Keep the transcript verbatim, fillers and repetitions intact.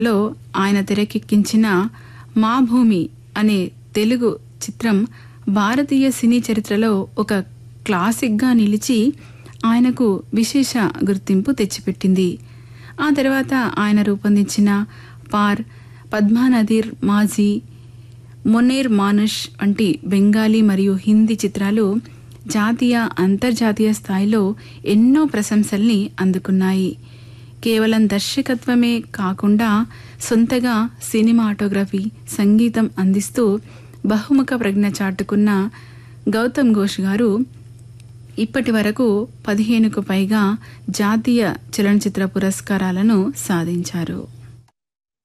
లో ఆయన తెరకెక్కించిన మా భూమి అనే తెలుగు చిత్రం భారతీయ సినీ చరిత్రలో ఒక క్లాసిక్గా నిలిచి ఆయనకు విశేష గుర్తింపు తెచ్చిపెట్టింది. ఆ తర్వాత ఆయన రూపొందించిన పార్, పద్మానదీర్ మాజీ, మొనేర్ మానుష్ వంటి బెంగాలీ మరియు హిందీ చిత్రాలు జాతీయ అంతర్జాతీయ స్థాయిలో ఎన్నో ప్రశంసల్ని అందుకున్నాయి. కేవలం దర్శకత్వమే కాకుండా సొంతగా సినిమాటోగ్రఫీ, సంగీతం అందిస్తూ బహుముఖ ప్రజ్ఞ చాటుకున్న గౌతమ్ ఘోష్ గారు ఇప్పటి వరకు పదిహేనుకు పైగా జాతీయ చలనచిత్ర పురస్కారాలను సాధించారు.